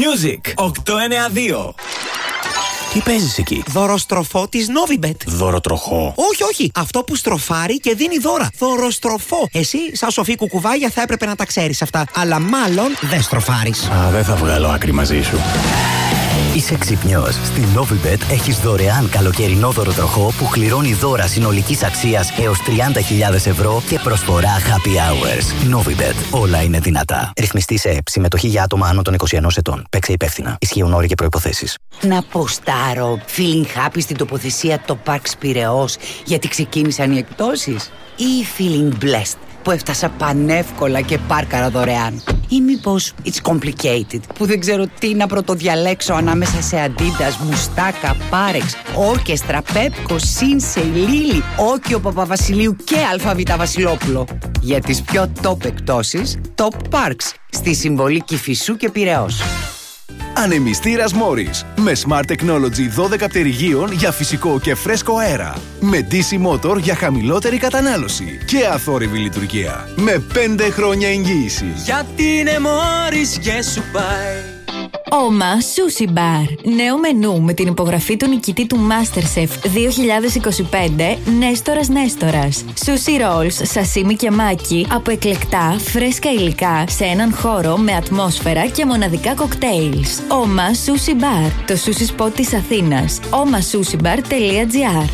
Music 892. Τι παίζεις εκεί? Δωροστροφό της Novibet. Δωροτροχό? Όχι. Αυτό που στροφάρει και δίνει δώρα. Δωροστροφό. Εσύ, σαν σοφή κουκουβάγια, θα έπρεπε να τα ξέρεις αυτά. Αλλά μάλλον δεν στροφάρεις. Δεν θα βγάλω άκρη μαζί σου. Είσαι ξυπνιός. Στην Novibet έχεις δωρεάν καλοκαιρινό δωροτροχό που κληρώνει δώρα συνολικής αξίας έως 30.000 ευρώ και προσφορά happy hours. Novibet. Όλα είναι δυνατά. Ρυθμιστή σε ΕΠ. Συμμετοχή για άτομα άνω των 21 ετών. Παίξε υπεύθυνα. Ισχύουν όροι και προϋποθέσεις. Να ποστάρω feeling happy στην τοποθεσία το Parks Πειραιώς γιατί ξεκίνησαν οι εκπτώσεις, ή feeling blessed που έφτασα πανεύκολα και πάρκαρα δωρεάν, ή μήπως it's complicated που δεν ξέρω τι να πρωτοδιαλέξω ανάμεσα σε Adidas, Μουστάκα, Πάρεξ, Όρκεστρα, Πέπκο, Σίνσεϊ, Λίλι, Όκιο Παπαβασιλείου και Αλφαβήτα Βασιλόπουλο. Για τις πιο top εκπτώσεις, Top Parks στη Συμβολή Κηφισού και Πειραιώς. Ανεμιστήρας Morris με Smart Technology 12 πτερυγίων για φυσικό και φρέσκο αέρα. Με DC Motor για χαμηλότερη κατανάλωση και αθόρυβη λειτουργία. Με 5 χρόνια εγγύηση. Γιατί είναι Morris και σου πάει. Oma Sushi Bar. Νέο μενού με την υπογραφή του νικητή του MasterChef 2025, Νέστορας. Sushi rolls, σασίμι και μάκι από εκλεκτά, φρέσκα υλικά σε έναν χώρο με ατμόσφαιρα και μοναδικά κοκτέιλς. Oma Sushi Bar. Το sushi spot της Αθήνας. omasushibar.gr.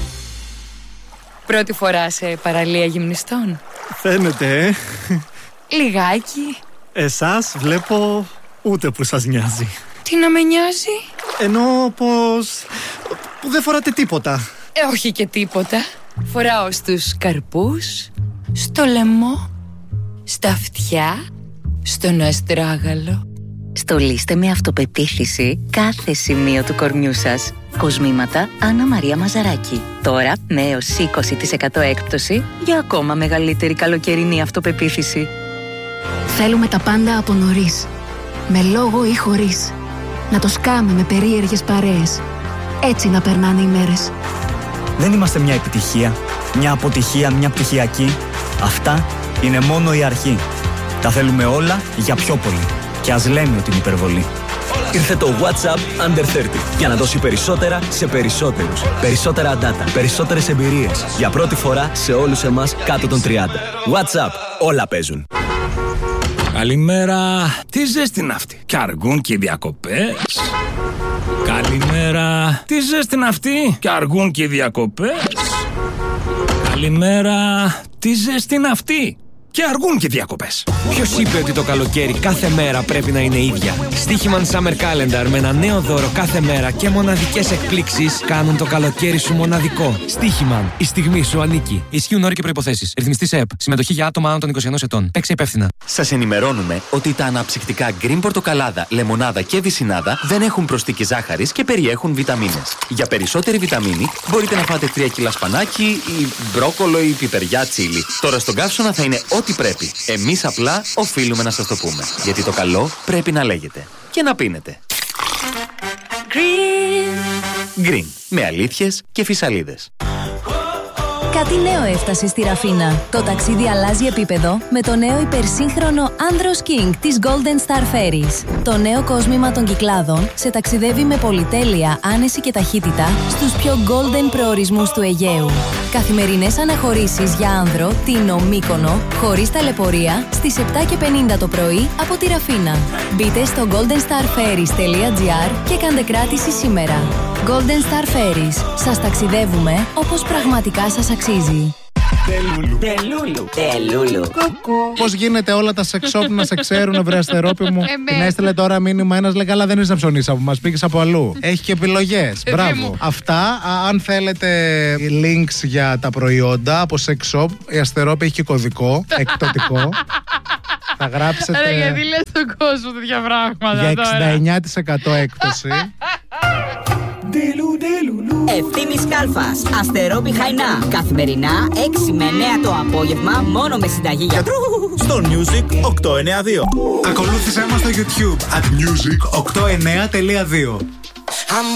Πρώτη φορά σε παραλία γυμνιστών? Φαίνεται, Λιγάκι. Εσάς βλέπω ούτε που σας νοιάζει. Τι να με νοιάζει? Εννοώ πως που δεν φοράτε τίποτα. Όχι και τίποτα. Φοράω στους καρπούς, στο λαιμό, στα αυτιά, στον αστράγαλο. Στολίστε με αυτοπεποίθηση κάθε σημείο του κορμιού σας. Κοσμήματα Άννα Μαρία Μαζαράκη. Τώρα με έως 20% έκπτωση για ακόμα μεγαλύτερη καλοκαιρινή αυτοπεποίθηση. Θέλουμε τα πάντα από νωρίς. Με λόγο ή χωρίς. Να το σκάμε με περίεργες παρέες. Έτσι να περνάνε οι μέρες. Δεν είμαστε μια επιτυχία, μια αποτυχία, μια πτυχιακή. Αυτά είναι μόνο η αρχή. Τα θέλουμε όλα για πιο πολύ. Και ας λέμε ότι είναι υπερβολή. Ήρθε το WhatsApp Under 30 για να δώσει περισσότερα σε περισσότερους. Περισσότερα data, περισσότερες εμπειρίες. Για πρώτη φορά σε όλους εμάς κάτω των 30. WhatsApp, όλα παίζουν. Καλημέρα. Τι ζέστη είναι αυτή? Κι αργούν και οι διακοπές. Καλημέρα. Τι ζέστη είναι αυτή? Κι αργούν και οι διακοπές. Καλημέρα. Τι ζέστη είναι αυτή? Και αργούν και διακοπές. Ποιος είπε ότι το καλοκαίρι κάθε μέρα πρέπει να είναι ίδια? Στοίχημαν Summer Calendar με ένα νέο δώρο κάθε μέρα και μοναδικές εκπλήξεις κάνουν το καλοκαίρι σου μοναδικό. Στοίχημαν. Η στιγμή σου ανήκει. Ισχύουν όροι και προϋποθέσεις. Ρυθμιστή σε ΕΠ. Συμμετοχή για άτομα άνω των 21 ετών. Παίξε υπεύθυνα. Σας ενημερώνουμε ότι τα αναψυκτικά Green Πορτοκαλάδα, Λεμονάδα και Βυσσινάδα δεν έχουν προσθήκη ζάχαρης και περιέχουν βιταμίνες. Για περισσότερη βιταμίνη μπορείτε να φάτε 3 κιλά σπανάκι ή μπρόκολο ή πιπεριά τσίλι. Τώρα στον καύσωνα θα είναι ό,τι πρέπει. Εμείς απλά οφείλουμε να σας το πούμε. Γιατί το καλό πρέπει να λέγεται και να πίνετε. Green. Με αλήθειες και φυσαλίδες. Κάτι νέο έφτασε στη Ραφίνα. Το ταξίδι αλλάζει επίπεδο με το νέο υπερσύγχρονο Andros King της Golden Star Ferries. Το νέο κόσμημα των Κυκλάδων σε ταξιδεύει με πολυτέλεια, άνεση και ταχύτητα στους πιο golden προορισμούς του Αιγαίου. Καθημερινές αναχωρήσεις για άνδρο, Τίνο, Μύκονο, χωρίς ταλαιπωρία, στις 7:50 το πρωί από τη Ραφίνα. Μπείτε στο goldenstarferries.gr και κάντε κράτηση σήμερα. Golden Star Ferries. Σας ταξιδεύουμε όπως πραγματικά σας αξίζει. Τελούλου. Πώς γίνεται όλα τα σεξ shop να σε ξέρουν, βρε αστερόπι μου? Την έστειλε τώρα μήνυμα ένας, λέει καλά δεν είσαι να ψωνίσεις από μας, πήγες από αλλού. Έχει και επιλογές. Μπράβο. Αυτά, αν θέλετε links για τα προϊόντα από σεξ shop, η αστερόπι έχει και κωδικό εκπτωτικό. Θα γράψετε. Άρα γιατί λες στον κόσμο τέτοια πράγματα για τώρα? 69% έκπτωση. Ευθύμης Κάλφας, Αστερόπι Χαϊνά. Καθημερινά 6 με 9 το απόγευμα, μόνο με συνταγή γιατρού. Στο Music 892. Ακολούθησέ μας στο YouTube at music892.